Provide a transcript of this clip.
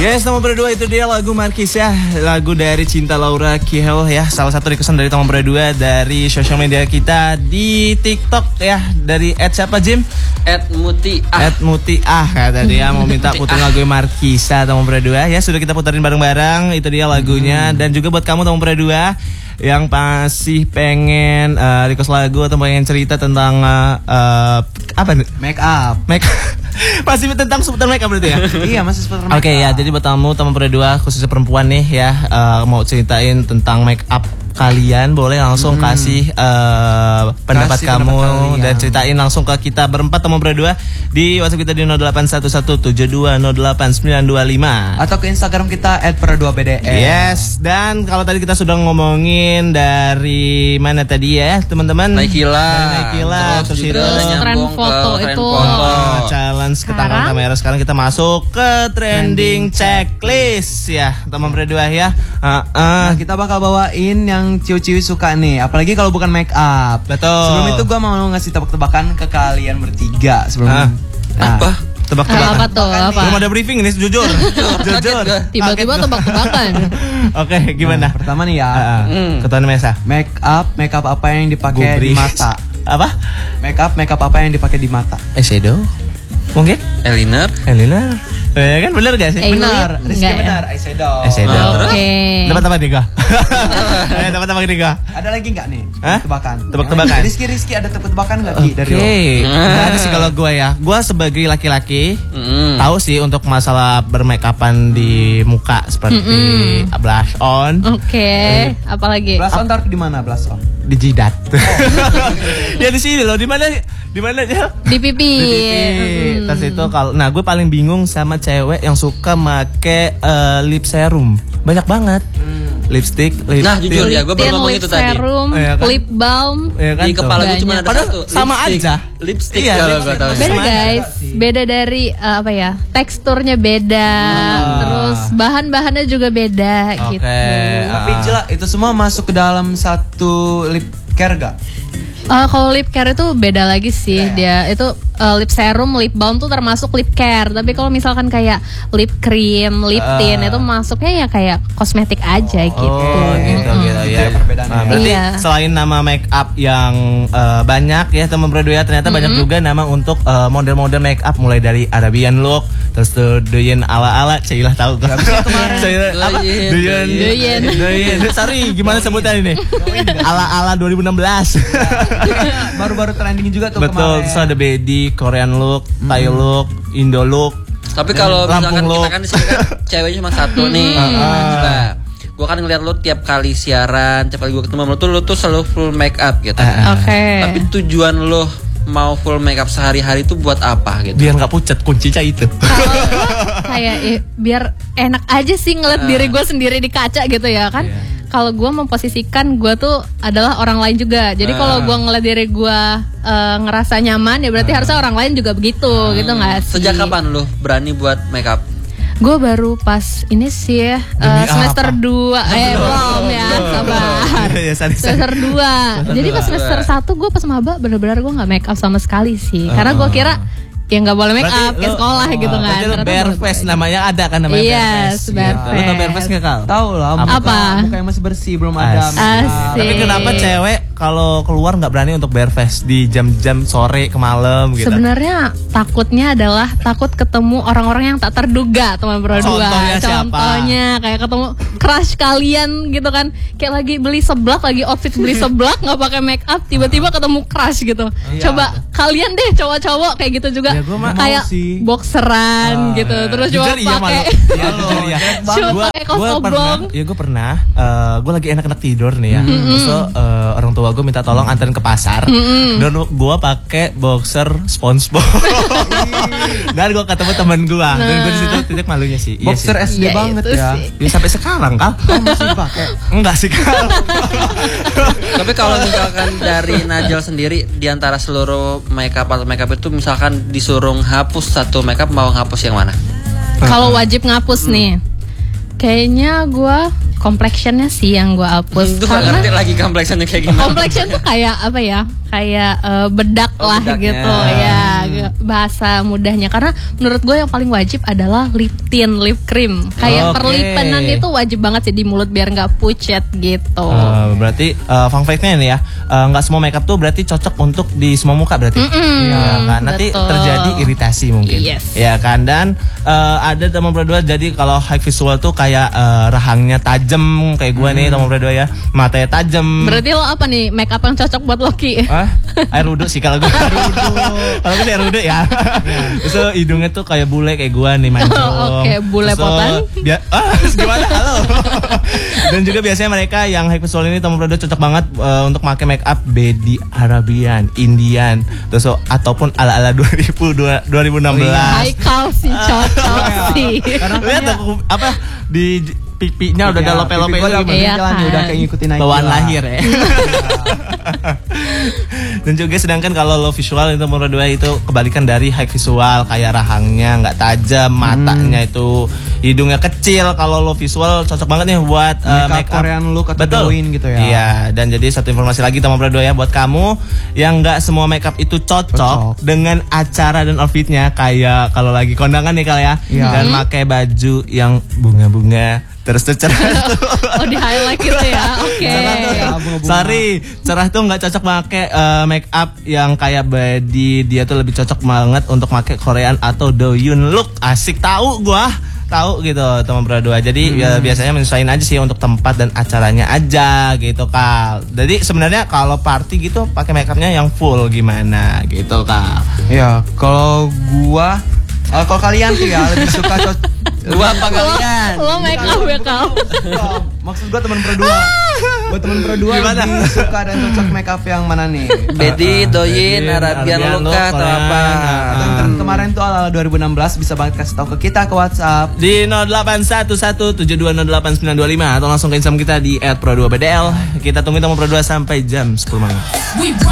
Yes, nomor berdua itu dia lagu Markisa, lagu dari Cinta Laura Kihel ya. Salah satu requestan dari nomor berdua dari sosial media kita di TikTok ya. Dari siapa Jim? @mutiah. @mutiah kata dia mau minta putar lagu Markisa nomor berdua ya. Sudah kita putarin bareng-bareng. Itu dia lagunya. Dan juga buat kamu nomor berdua yang masih pengen request lagu atau pengen cerita tentang apa nih? Make up. Masih tentang seputar make up berarti ya? Iya, masih seputar make up. Oke ya, jadi buat tamu berdua khususnya perempuan nih ya, mau ceritain tentang make up kalian, boleh langsung kasih pendapat kamu dan ceritain langsung ke kita berempat tamu berdua di WhatsApp kita di 0811720895 atau ke Instagram kita @perdua_bdn. Yes, dan kalau tadi kita sudah ngomongin dari mana tadi ya teman-teman? Naikila, terus juga itu tren foto itu. Challenge ketangkang kamera. Sekarang kita masuk ke trending checklist ya teman berdua ya. Nah, kita bakal bawain yang ciu-ciu suka nih, apalagi kalau bukan make up. Betul. Sebelum itu gue mau ngasih tebak-tebakan ke kalian bertiga sebelum apa? Tebak-tebakan. Apa tuh? Apa? Belum ada briefing ini, jujur. Jujur. Tiba-tiba tebak-tebakan. Oke, gimana? Nah, pertama nih ya. Ketuan Mesa. Make up apa yang dipakai di mata? Apa? Make up apa yang dipakai di mata? Eyeshadow. Mungkin? Eliner. Ya kan benar gak sih? Benar. Rizky Enggak, benar. Eyeshadow. Oke. Dapat apa nih kak? Dapat apa nih kak? Ada lagi nggak nih? Hah? Tebak-tebakan. Rizky ada tebak-tebakan nggak Ki dari lo? Nggak ada sih kalau gue ya. Gue sebagai laki-laki tahu sih untuk masalah bermakeupan di muka seperti blush on. Oke. Apalagi? Blush on taruh di mana blush on? Di jidat. Ya di sini loh. Di mana ya? Di pipi. Terus itu kalau, nah gue paling bingung sama cewek yang suka make lip serum. Banyak banget. Lipstick. Nah jujur ya, gue baru ngomong itu tadi. Serum, Iya kan? lip balm. Iya kan Di kepala gue cuma ada Padahal satu. sama aja. Lipstick Iya, kalau lipstick. gue tahu. Beda Sama guys, beda dari apa ya? Teksturnya beda, terus bahan-bahannya juga beda Oke. gitu. Tapi Cila, itu semua masuk ke dalam satu lip care gak? Kalau lip care itu beda lagi sih. Dia itu lip serum, lip balm tuh termasuk lip care. Tapi kalau misalkan kayak lip cream, lip tint itu masuknya ya kayak kosmetik aja gitu. Oh gitu ya. Nah, berarti Iya. selain nama make up yang banyak ya teman berdua, ternyata banyak juga nama untuk model-model make up mulai dari Arabian look, terus tuh Doyen ala-ala, Cailah tahu kan? Doyen. Sorry, gimana sebutan ini? Ala-ala 2016. Baru-baru trending juga tuh Betul, kemarin. terus ada Bedi, Korean look, Thai look, Indo look. Tapi kalau misalkan Lampung kita kan di sini kan ceweknya cuma satu nih. Nah, gue kan ngeliat lu tiap kali siaran, tiap kali gue ketemu lu tuh selalu full make up gitu. Oke. Tapi tujuan lu mau full make up sehari-hari itu buat apa gitu? Biar nggak pucat, kuncinya itu. Kalau gua kayak biar enak aja sih ngeliat diri gue sendiri di kaca gitu ya kan. Kalau gue memposisikan gue tuh adalah orang lain juga. Jadi kalau gue ngeliat diri gue ngerasa nyaman ya berarti harusnya orang lain juga begitu gitu nggak sih? Sejak kapan lu berani buat make up? Gue baru pas ini sih ya semester 2 belum ya sabar. Semester 2. Jadi pas semester 1 gue pas maba benar-benar gue nggak make up sama sekali sih. Karena gue kira ya nggak boleh make up kayak sekolah gitu kan. Berarti lu bare face namanya ada kan namanya bare face. bare Lu tau bare face nggak Kal? Tahu lah. Apa? Muka yang masih bersih, belum ada. Asik. Tapi kenapa cewek kalau keluar nggak berani untuk bare face di jam-jam sore ke malam gitu? Sebenarnya takutnya adalah takut ketemu orang-orang yang tak terduga teman berdua. Contohnya siapa? Contohnya kayak ketemu crush kalian gitu kan. Kayak lagi beli seblak, lagi outfit beli seblak nggak pakai make up, tiba-tiba ketemu crush gitu. Coba kalian deh cowok-cowok kayak gitu juga. Ya, gua mah kayak mau sih. boxeran gitu. Terus cuma pakai cuma pakai kaos oblong. Gue pernah gue lagi enak-enak tidur nih ya. Terus orang tua gue minta tolong anterin ke pasar. Dan gue pakai boxer SpongeBob. Dan gue ketemu temen gue. Dan gue di situ titik malunya sih. Boxer iya sih. SD banget itu ya. sih. Ya sampai sekarang Kal. Masih dipakai. Enggak sih Kal. Tapi kalau misalkan dari Najel sendiri di antara seluruh makeup atau makeup itu misalkan disuruh hapus satu makeup, mau hapus yang mana? Kalau wajib ngapus nih, kayaknya gue complexionnya sih yang gue hapus. Itu gak ngerti lagi complexionnya kayak gimana. Complexion tuh kayak apa ya? Kayak bedak lah bedaknya. gitu ya. bahasa mudahnya, karena menurut gue yang paling wajib adalah lip tint, lip cream. Kayak Oke. perlipenan itu wajib banget sih di mulut biar nggak pucet gitu. Berarti fun fact-nya nih ya, nggak semua makeup tuh berarti cocok untuk di semua muka berarti. Ya kan, nanti betul. terjadi iritasi mungkin. Yes. Ya kan, dan ada teman berdua, jadi kalau high visual tuh kayak rahangnya tajam kayak gue nih teman berdua ya, matanya tajam. Berarti lo apa nih makeup yang cocok buat Loki? Air wudhu sih kalau gue. Kalau gue sih air wudhu ya. Terus hidungnya tuh kayak bule kayak gue nih, mancung. Oke, bule Terus, potan. gimana? Halo. Dan juga biasanya mereka yang high visual ini teman berdua cocok banget untuk pakai make up bedi Arabian, Indian, terus ataupun ala-ala 2016. Haikal sih cocok sih. Lihat aku apa di pipinya udah ada lope-lope itu gimana? Iya jalan kan. udah kayak ngikutin aja. Bawaan lahir ya. Dan juga sedangkan kalau low visual itu menurut dua itu kebalikan dari high visual, kayak rahangnya nggak tajam, matanya itu, hidungnya kecil. Kalau low visual cocok banget nih buat Makeup Korean look atau glowing gitu ya. Iya, dan jadi satu informasi lagi teman berdua ya, buat kamu yang nggak semua makeup itu cocok dengan acara dan outfitnya, kayak kalau lagi kondangan nih kali ya, dan pakai baju yang bunga-bunga terus tuh cerah tuh. Oh, di highlight gitu ya. Oke. Sorry, cerah tuh nggak cocok pakai make up yang kayak body. Dia tuh lebih cocok banget untuk pakai Korean atau Doyun look. Asik, tahu gitu teman berdua. Jadi biasanya menyesuaikan aja sih untuk tempat dan acaranya aja gitu Kal. Jadi sebenarnya kalau party gitu pakai make upnya yang full gimana gitu Kal. Ya, kalau gua kalau kalian tuh ya lebih suka Gua apa kalian? Lo make up ya kau. maksud gua teman berdua. Buat teman berdua Gimana? lebih suka dan cocok make up yang mana nih? Bedi, Doyin, Arabian look kah atau Korean. apa? Atau yang kemarin tuh ala 2016 bisa banget kasih tahu ke kita ke WhatsApp. Di 081172089925 atau langsung ke Instagram kita di @pro2bdl. Kita tunggu teman berdua sampai jam 10 malam.